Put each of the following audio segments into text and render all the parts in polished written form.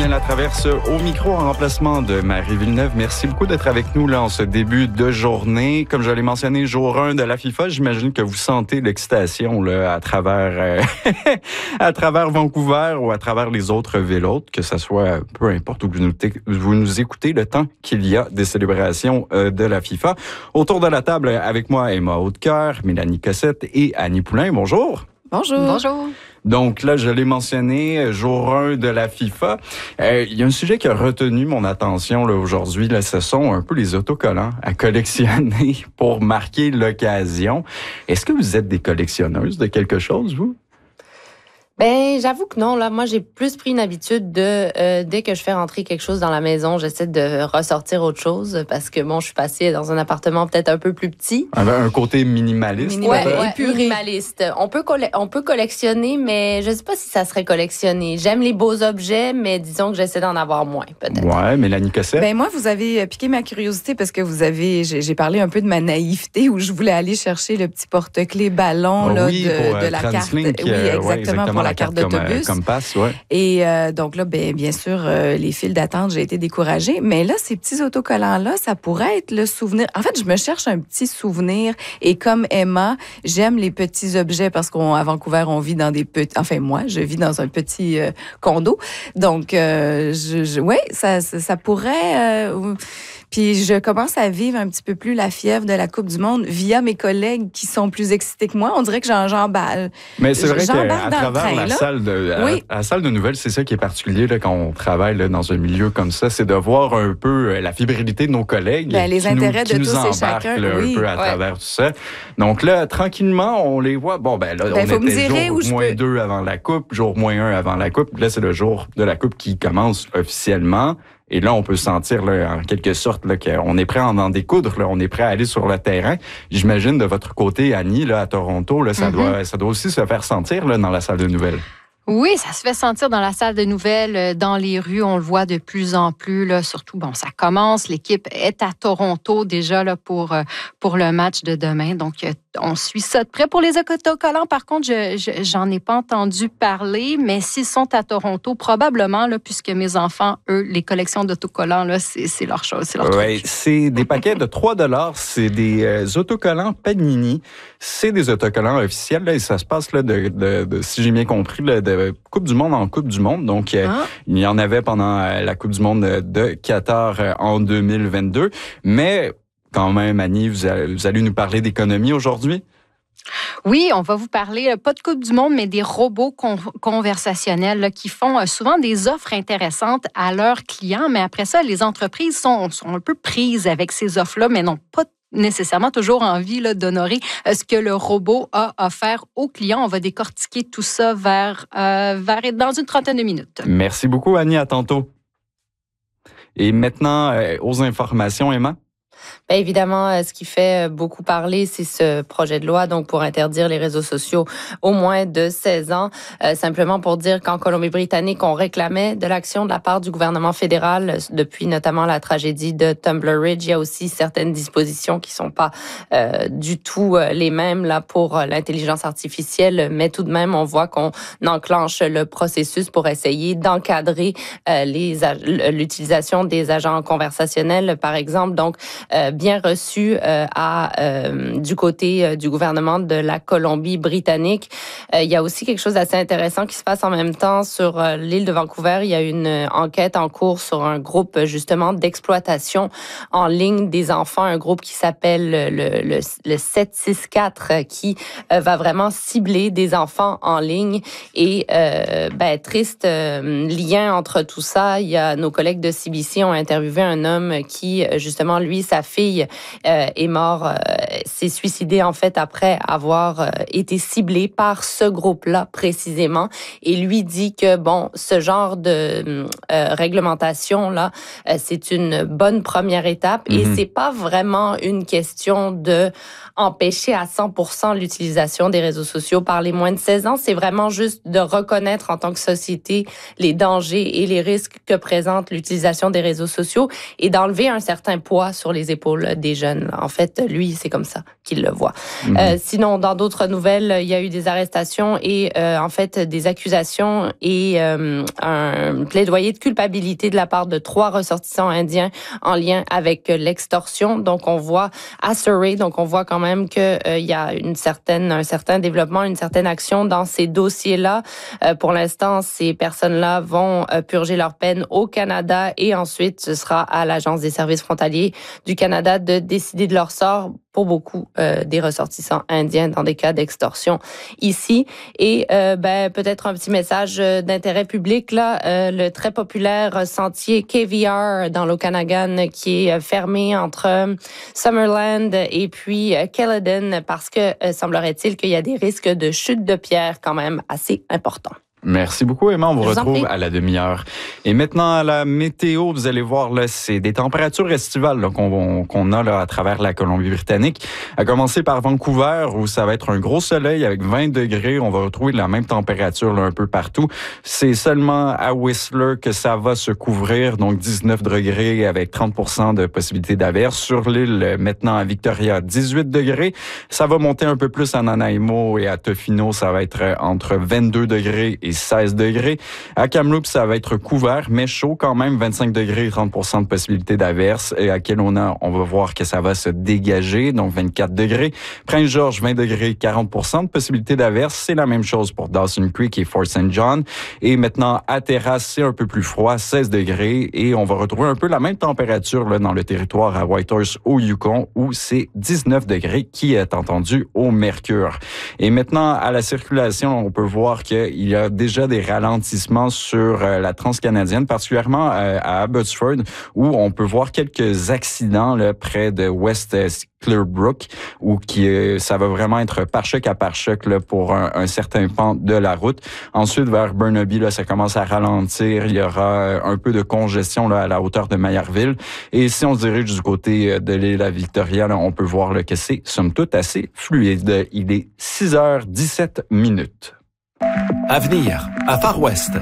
Daniel Latraverse au micro en remplacement de Marie Villeneuve. Merci beaucoup d'être avec nous là en ce début de journée. Comme je l'ai mentionné, jour 1 de la FIFA, j'imagine que vous sentez l'excitation là, à travers à travers Vancouver ou à travers les autres villes autres, que ce soit peu importe où vous nous écoutez, le temps qu'il y a des célébrations de la FIFA. Autour de la table avec moi, Emma Hautecoeur, Mélanie Cossette et Annie Poulain. Bonjour. Bonjour. Bonjour. Donc là, je l'ai mentionné, jour 1 de la FIFA. Il y a un sujet qui a retenu mon attention là, aujourd'hui. Là, ce sont un peu les autocollants à collectionner pour marquer l'occasion. Est-ce que vous êtes des collectionneuses de quelque chose, vous? Ben, j'avoue que non. Là, moi, j'ai plus pris une habitude de dès que je fais rentrer quelque chose dans la maison, j'essaie de ressortir autre chose parce que bon, je suis passée dans un appartement peut-être un peu plus petit. Un côté minimaliste. Ouais, minimaliste. On peut collectionner, mais je sais pas si ça serait collectionné. J'aime les beaux objets, mais disons que j'essaie d'en avoir moins, peut-être. Ouais, Mélanie Cossette. Ben moi, vous avez piqué ma curiosité parce que j'ai parlé un peu de ma naïveté où je voulais aller chercher le petit porte-clés ballon de la carte. Oui, exactement, pour la carte d'autobus. Comme passe, ouais. Et donc là, bien sûr, les files d'attente, j'ai été découragée. Mais là, ces petits autocollants-là, ça pourrait être le souvenir. En fait, je me cherche un petit souvenir. Et comme Emma, j'aime les petits objets parce qu'à Vancouver, on vit dans des petits... Enfin, moi, je vis dans un petit condo. Donc, ça pourrait... Puis je commence à vivre un petit peu plus la fièvre de la Coupe du Monde via mes collègues qui sont plus excités que moi. On dirait que j'emballe. Mais c'est vrai qu'à travers la salle de nouvelles, c'est ça qui est particulier là, quand on travaille là, dans un milieu comme ça, c'est de voir un peu la fébrilité de nos collègues. Les intérêts de tous et chacun. Là, un peu à travers tout ça. Donc là, tranquillement, on les voit. Bon, là, on était jour -2 avant la Coupe, jour -1 avant la Coupe. Là, c'est le jour de la Coupe qui commence officiellement. Et là, on peut sentir, là, en quelque sorte, là, qu'on est prêt à en découdre, là, on est prêt à aller sur le terrain. J'imagine de votre côté, Annie, là, à Toronto, là, ça doit aussi se faire sentir là, dans la salle de nouvelles. Oui, ça se fait sentir dans la salle de nouvelles, dans les rues, on le voit de plus en plus, là, surtout, ça commence, l'équipe est à Toronto déjà là, pour le match de demain, donc on suit ça de près. Pour les autocollants, par contre, j'en ai pas entendu parler, mais s'ils sont à Toronto, probablement, là, puisque mes enfants, eux, les collections d'autocollants, là, c'est leur chose, c'est leur truc. C'est des paquets de 3$, c'est des autocollants Panini, c'est des autocollants officiels, là, et ça se passe, là, si j'ai bien compris, là, de Coupe du Monde en Coupe du Monde. Donc, il y en avait pendant la Coupe du Monde de Qatar en 2022. Mais quand même, Annie, vous allez nous parler d'économie aujourd'hui? Oui, on va vous parler, pas de Coupe du Monde, mais des robots conversationnels là, qui font souvent des offres intéressantes à leurs clients. Mais après ça, les entreprises sont un peu prises avec ces offres-là, mais n'ont pas nécessairement toujours envie là, d'honorer ce que le robot a offert aux clients. On va décortiquer tout ça vers dans une trentaine de minutes. Merci beaucoup, Annie. À tantôt. Et maintenant, aux informations, Emma? Bien évidemment, ce qui fait beaucoup parler, c'est ce projet de loi donc pour interdire les réseaux sociaux au moins de 16 ans. Simplement pour dire qu'en Colombie-Britannique, on réclamait de l'action de la part du gouvernement fédéral depuis notamment la tragédie de Tumbler Ridge. Il y a aussi certaines dispositions qui sont pas du tout les mêmes là pour l'intelligence artificielle, mais tout de même, on voit qu'on enclenche le processus pour essayer d'encadrer l'utilisation des agents conversationnels, par exemple. Donc, bien reçu du côté du gouvernement de la Colombie-Britannique. Il y a aussi quelque chose d'assez intéressant qui se passe en même temps sur l'île de Vancouver. Il y a une enquête en cours sur un groupe justement d'exploitation en ligne des enfants, un groupe qui s'appelle le 764 qui va vraiment cibler des enfants en ligne. Et triste lien entre tout ça. Il y a nos collègues de CBC ont interviewé un homme qui justement lui sa fille est mort, s'est suicidée en fait après avoir été ciblée par ce groupe-là précisément. Et lui dit que ce genre de réglementation-là, c'est une bonne première étape et c'est pas vraiment une question de empêcher à 100% l'utilisation des réseaux sociaux par les moins de 16 ans. C'est vraiment juste de reconnaître en tant que société les dangers et les risques que présente l'utilisation des réseaux sociaux et d'enlever un certain poids sur les les épaules des jeunes. En fait, lui, c'est comme ça qu'il le voit. Sinon, dans d'autres nouvelles, il y a eu des arrestations et en fait des accusations et un plaidoyer de culpabilité de la part de 3 ressortissants indiens en lien avec l'extorsion. Donc, on voit à Surrey, donc on voit quand même que il y a un certain développement, une certaine action dans ces dossiers-là. Pour l'instant, ces personnes-là vont purger leur peine au Canada et ensuite, ce sera à l'Agence des services frontaliers du Canada de décider de leur sort pour beaucoup des ressortissants indiens dans des cas d'extorsion ici. Et peut-être un petit message d'intérêt public, là, le très populaire sentier KVR dans l'Okanagan qui est fermé entre Summerland et puis Caledon parce que semblerait-il qu'il y a des risques de chute de pierre quand même assez importants. Merci beaucoup, Emma. On vous retrouve à la demi-heure. Et maintenant, à la météo, vous allez voir, là, c'est des températures estivales là, qu'on a là, à travers la Colombie-Britannique. À commencer par Vancouver, où ça va être un gros soleil avec 20 degrés. On va retrouver la même température là, un peu partout. C'est seulement à Whistler que ça va se couvrir, donc 19 degrés avec 30% de possibilité d'averse. Sur l'île, maintenant à Victoria, 18 degrés. Ça va monter un peu plus à Nanaimo et à Tofino. Ça va être entre 22 degrés et 16 degrés. À Kamloops, ça va être couvert, mais chaud quand même, 25 degrés et 30% de possibilité d'averse. Et à Kelowna, on va voir que ça va se dégager, donc 24 degrés. Prince-Georges, 20 degrés, 40% de possibilité d'averse. C'est la même chose pour Dawson Creek et Fort St. John. Et maintenant, à Terrasse, c'est un peu plus froid, 16 degrés. Et on va retrouver un peu la même température là, dans le territoire à Whitehorse au Yukon, où c'est 19 degrés qui est entendu au mercure. Et maintenant, à la circulation, on peut voir qu'il y a déjà des ralentissements sur la transcanadienne, particulièrement à Abbotsford, où on peut voir quelques accidents là, près de West Clearbrook, où ça va vraiment être pare-choc à pare-choc là, pour un certain pan de la route. Ensuite, vers Burnaby, là, ça commence à ralentir. Il y aura un peu de congestion là, à la hauteur de Mayerville. Et si on se dirige du côté de l'île à Victoria, là, on peut voir là, que c'est, somme toute, assez fluide. Il est 6h17. Avenir, à Far West.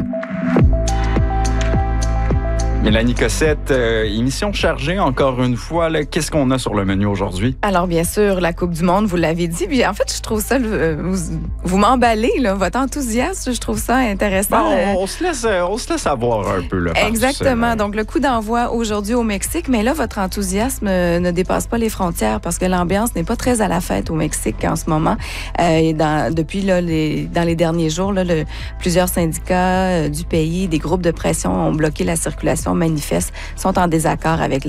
Mélanie Cossette, émission chargée encore une fois. Là, qu'est-ce qu'on a sur le menu aujourd'hui? Alors, bien sûr, la Coupe du Monde, vous l'avez dit. Puis, en fait, je trouve ça, vous m'emballez, là, votre enthousiasme, je trouve ça intéressant. Bon, on se laisse avoir un peu. Là, exactement. Donc, le coup d'envoi aujourd'hui au Mexique. Mais là, votre enthousiasme ne dépasse pas les frontières parce que l'ambiance n'est pas très à la fête au Mexique en ce moment. Et depuis là, dans les derniers jours, là, plusieurs syndicats du pays, des groupes de pression ont bloqué la circulation manifestes, sont en désaccord avec